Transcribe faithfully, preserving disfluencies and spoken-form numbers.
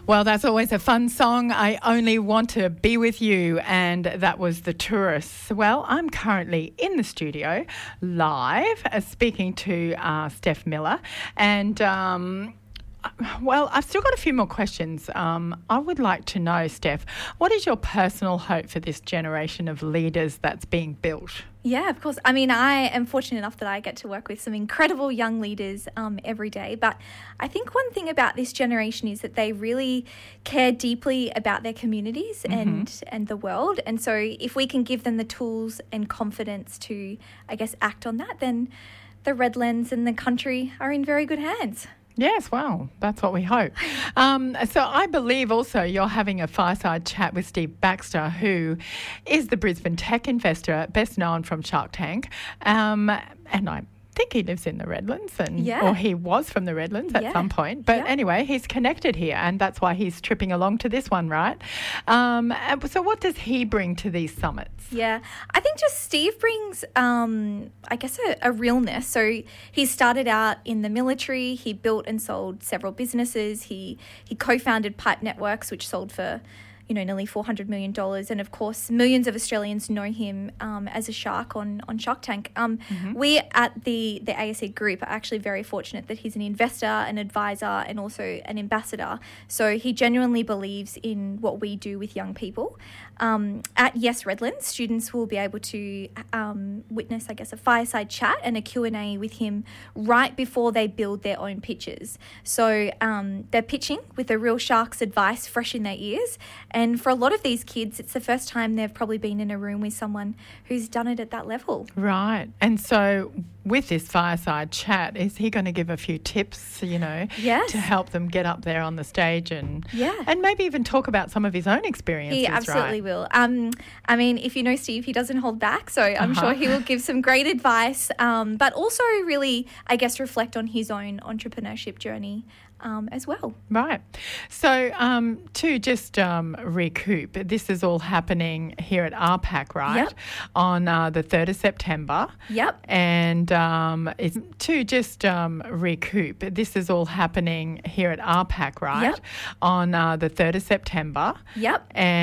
Well, that's always a fun song. I Only Want to Be With You, and that was The Tourists. Well, I'm currently in the studio live uh, speaking to uh, Steph Miller, and um, well, I've still got a few more questions. Um, I would like to know, Steph, what is your personal hope for this generation of leaders that's being built? Yeah, of course. I mean, I am fortunate enough that I get to work with some incredible young leaders um, every day. But I think one thing about this generation is that they really care deeply about their communities mm-hmm. and, and the world. And so if we can give them the tools and confidence to, I guess, act on that, then the Redlands and the country are in very good hands. Yes, well, that's what we hope. Um, so I believe also you're having a fireside chat with Steve Baxter, who is the Brisbane tech investor, best known from Shark Tank. Um, and I think he lives in the Redlands, and yeah. or he was from the Redlands at yeah. some point. But yeah. anyway, he's connected here, and that's why he's tripping along to this one, right? Um, so what does he bring to these summits? Yeah, I think just Steve brings, um, I guess, a, a realness. So he started out in the military. He built and sold several businesses. He he co-founded Pipe Networks, which sold for, you know, nearly four hundred million dollars. And, of course, millions of Australians know him um, as a shark on, on Shark Tank. Um, mm-hmm. We at the, the A S E Group are actually very fortunate that he's an investor, an advisor, and also an ambassador. So he genuinely believes in what we do with young people. Um, at Yes Redlands, students will be able to um, witness, I guess, a fireside chat and a Q and A with him right before they build their own pitches. So um, they're pitching with a real shark's advice fresh in their ears. And for a lot of these kids, it's the first time they've probably been in a room with someone who's done it at that level. Right. And so with this fireside chat, is he going to give a few tips, you know, yes. to help them get up there on the stage and yeah. and maybe even talk about some of his own experiences, He absolutely right? will. Um, I mean, if you know Steve, he doesn't hold back, so I'm uh-huh. sure he will give some great advice, um, but also really, I guess, reflect on his own entrepreneurship journey Um, as well. Right. So um, to just um, recoup, this is all happening here at R PAC, right? Yep. On uh, the third of September. Yep. And um, it's, to just um, recoup, this is all happening here at R PAC, right? Yep. On uh, the third of September. Yep. And